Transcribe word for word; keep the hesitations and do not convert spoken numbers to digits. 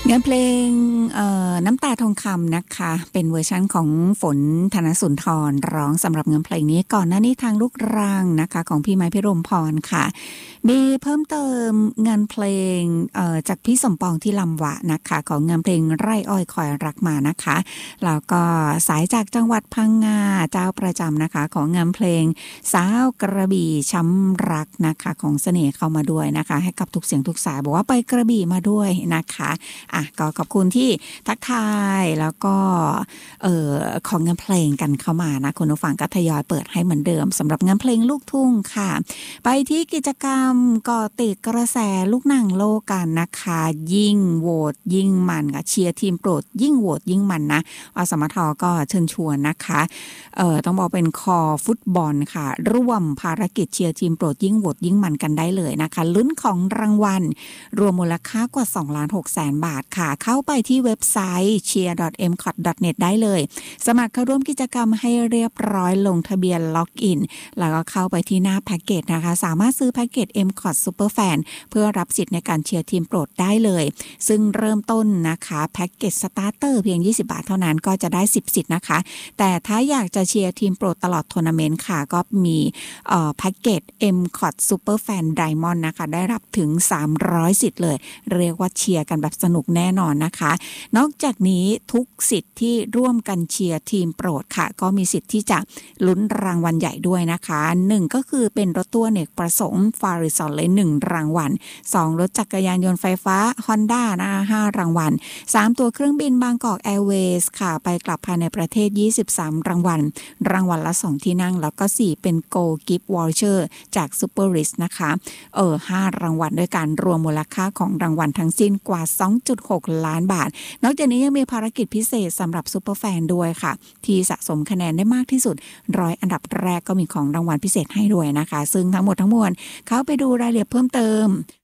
งานเพลงน้ำตาทองคำนะคะเป็นเวอร์ชั่นของฝนธนสุนทรร้องสำหรับงานเพลงนี้ก่อนหน้านี้ทางลูกรังนะคะของพี่ไม้พิรมพรค่ะมีเพิ่มเติมงานเพลงจากพี่สมปองที่ลำวะนะคะของงานเพลงไร่อ้อยคอยรักมานะคะแล้วก็สายจากจังหวัดพังงาเจ้าประจำนะคะของงานเพลงสาวกระบี่ช้ำรักนะคะของเสน่ห์เข้ามาด้วยนะคะให้กับทุกเสียงทุกสายบอกว่าไปกระบี่มาด้วยนะคะอ่ะก็ขอบคุณที่ทักทายแล้วก็เอ่อของงานเพลงกันเข้ามานะคุณผู้ฟังก็ทยอยเปิดให้เหมือนเดิมสำหรับงานเพลงลูกทุ่งค่ะไปที่กิจกรรมก่อติดกระแสลูกหนังโลกกันนะคะยิ่งโหวตยิ่งมันค่ะเชียร์ทีมโปรดยิ่งโหวตยิ่งมันนะอสมทก็เชิญชวนนะคะเอ่อต้องบอกเป็นคอฟุตบอลค่ะร่วมภารกิจเชียร์ทีมโปรดยิ่งโหวตยิ่งมันกันได้เลยนะคะลุ้นของรางวัลรวมมูลค่ากว่า สองล้านหกแสน บาทค่ะเข้าไปที่เว็บไซต์ เชียร์ ดอท เอ็ม คอท ดอท เน็ต ได้เลยสมัครเข้าร่วมกิจกรรมให้เรียบร้อยลงทะเบียนล็อกอินแล้วก็เข้าไปที่หน้าแพ็กเกจนะคะสามารถซื้อแพ็กเกจ เอ็ม คอท Super Fan เพื่อรับสิทธิ์ในการเชียร์ทีมโปรดได้เลยซึ่งเริ่มต้นนะคะแพ็กเกจสตาร์เตอร์เพียงยี่สิบบาทเท่านั้นก็จะได้สิบสิทธิ์นะคะแต่ถ้าอยากจะเชียร์ทีมโปรดตลอดทัวร์นาเมนต์ค่ะก็มีเอ่อแพ็กเกจ เอ็ม คอท Super Fan Diamond นะคะได้รับถึงสามร้อยสิทธิ์เลยเรียกว่าเชียร์กันแบบสนุกแน่นอนนะคะนอกจากนี้ทุกสิทธิ์ที่ร่วมกันเชียร์ทีมโปรดค่ะก็มีสิทธิ์ที่จะลุ้นรางวัลใหญ่ด้วยนะคะหนึ่งก็คือเป็นรถตู้อเนกประสงค์ฟาริซอนเลยหนึ่งรางวัลสองรถจักรยานยนต์ไฟฟ้า Honda นะคะห้ารางวัลสามตั๋วเครื่องบินบางกอกแอร์เวย์ค่ะไปกลับภายในประเทศยี่สิบสามรางวัลรางวัลละสองที่นั่งแล้วก็สี่เป็นโกลกิฟต์วอลเชอร์จากซูเปอร์ริสนะคะเออห้ารางวัลด้วยกันรวมมูลค่าของรางวัลทั้งสิ้นกว่า สองจุดหกล้านบาทนอกจากนี้ยังมีภารกิจพิเศษสำหรับซูเปอร์แฟนด้วยค่ะที่สะสมคะแนนได้มากที่สุดร้อยอันดับแรกก็มีของรางวัลพิเศษให้ด้วยนะคะซึ่งทั้งหมดทั้งมวลเข้าไปดูรายละเอียดเพิ่มเติม